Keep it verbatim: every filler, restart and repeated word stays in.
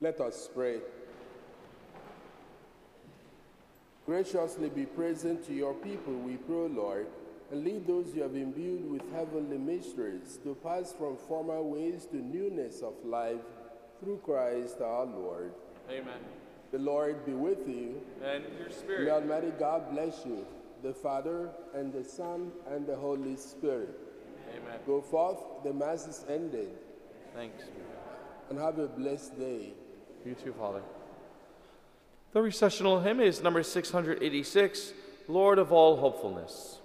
Let us pray. Graciously be present to your people, we pray, Lord, and lead those you have imbued with heavenly mysteries to pass from former ways to newness of life through Christ our Lord. Amen. The Lord be with you. And your spirit. May Almighty God bless you, the Father, and the Son, and the Holy Spirit. Amen. Go forth, the Mass is ended. Thanks. And have a blessed day. You too, Father. The recessional hymn is number six hundred eighty-six, Lord of all hopefulness.